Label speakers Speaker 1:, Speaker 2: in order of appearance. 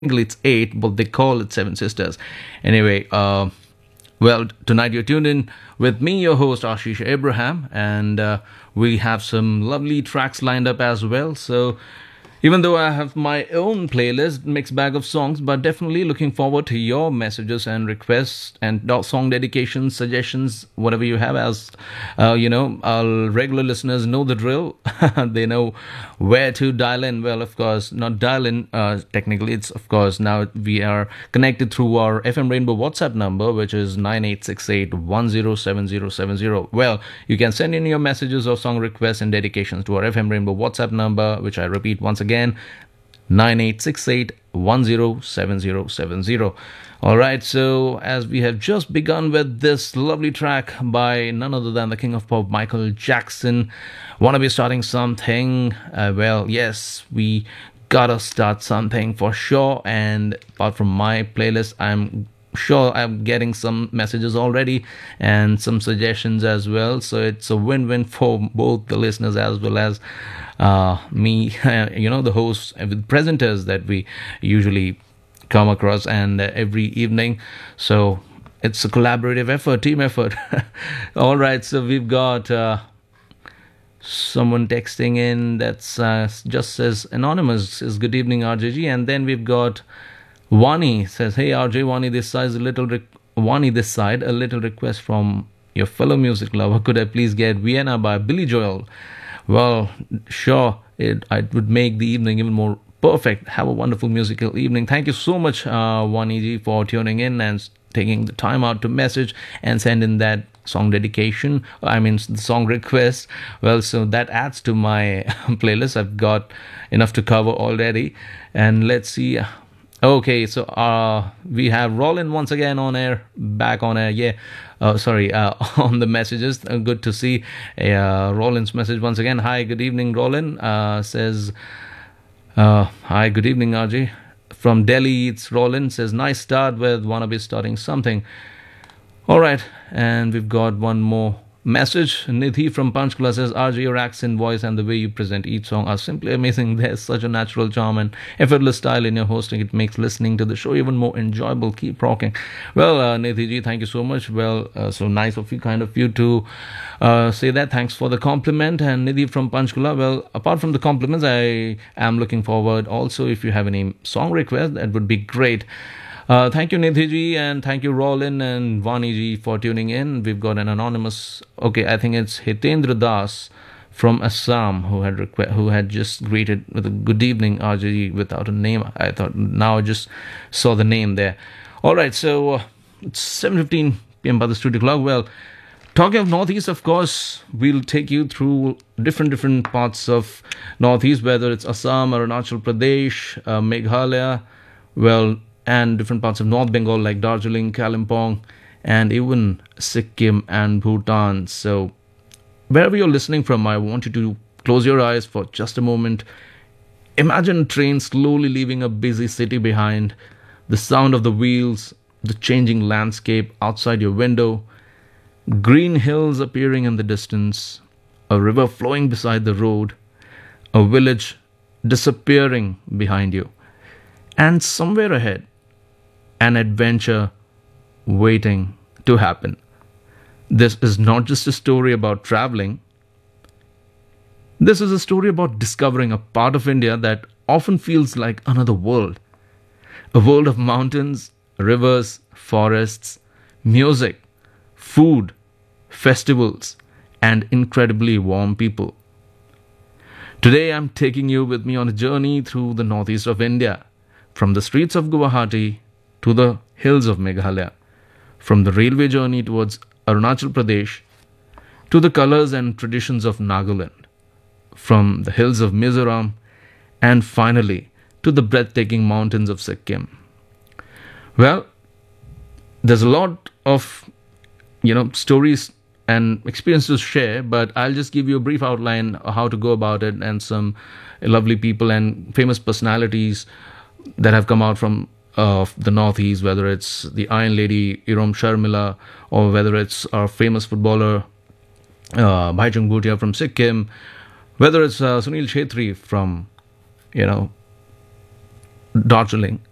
Speaker 1: technically it's eight, but they call it Seven Sisters. Anyway, well, tonight you're tuned in with me, your host Ashish Abraham, and we have some lovely tracks lined up as well. So even though I have my own playlist, mixed bag of songs, but definitely looking forward to your messages and requests and song dedications, suggestions, whatever you have. As our regular listeners know the drill. They know where to dial in. Well, of course, not dial in. Technically, it's of course now we are connected through our FM Rainbow WhatsApp number, which is 9868107070. Well, you can send in your messages or song requests and dedications to our FM Rainbow WhatsApp number, which I repeat once again, 9868107070. All right, so as we have just begun with this lovely track by none other than the King of Pop, Michael Jackson, wanna be starting something? Well, yes, we gotta start something for sure. And apart from my playlist, I'm sure I'm getting some messages already and some suggestions as well. So it's a win-win for both the listeners as well as me, the hosts and the presenters that we usually come across and every evening. So it's a collaborative effort, team effort. All right, so we've got someone texting in that's just says anonymous says good evening RJG, and then we've got Wani says, hey RJ, Wani this side a little request from your fellow music lover. Could I please get Vienna by Billy Joel? Well, sure, it would make the evening even more perfect. Have a wonderful musical evening. Thank you so much, Wani ji, for tuning in and taking the time out to message and send in that song dedication. I mean, the song request. Well, so that adds to my playlist. I've got enough to cover already. And let's see. Okay, so we have Roland once again on air, back on air. Yeah, on the messages. Good to see Roland's message once again. Hi, good evening, Roland. Says, hi, good evening, RJ. From Delhi, it's Roland. Says, nice start with Wanna Be Starting Something. All right, and we've got one more message. Nidhi from Panchkula says, RJ, your accent, voice, and the way you present each song are simply amazing. There's such a natural charm and effortless style in your hosting. It makes listening to the show even more enjoyable. Keep rocking. Well, Nidhi ji, thank you so much. Well, so nice of you, to say that. Thanks for the compliment. And Nidhi from Panchkula, well, apart from the compliments, I am looking forward also if you have any song requests, that would be great. Thank you, Nidhi, and thank you, Roland and Vani ji, for tuning in. We've got an anonymous, okay, I think it's Hitendra Das from Assam who had just greeted with a good evening, RJ, without a name. I thought now I just saw the name there. All right, so it's 7:15 p.m. by the studio clock. Well, talking of Northeast, of course, we'll take you through different parts of Northeast, whether it's Assam, Arunachal Pradesh, Meghalaya, well, and different parts of North Bengal like Darjeeling, Kalimpong, and even Sikkim and Bhutan. So wherever you're listening from, I want you to close your eyes for just a moment. Imagine a train slowly leaving a busy city behind, the sound of the wheels, the changing landscape outside your window, green hills appearing in the distance, a river flowing beside the road, a village disappearing behind you, and somewhere ahead, an adventure waiting to happen. This is not just a story about traveling. This is a story about discovering a part of India that often feels like another world. A world of mountains, rivers, forests, music, food, festivals, and incredibly warm people. Today I'm taking you with me on a journey through the northeast of India, from the streets of Guwahati to the hills of Meghalaya, from the railway journey towards Arunachal Pradesh to the colors and traditions of Nagaland, from the hills of Mizoram, and finally to the breathtaking mountains of Sikkim. Well, there's a lot of, stories and experiences to share, but I'll just give you a brief outline of how to go about it and some lovely people and famous personalities that have come out from the Northeast, whether it's the Iron Lady, Irom Sharmila, or whether it's our famous footballer, Bhaijung Bhutia from Sikkim, whether it's Sunil Chetri from, Darjeeling,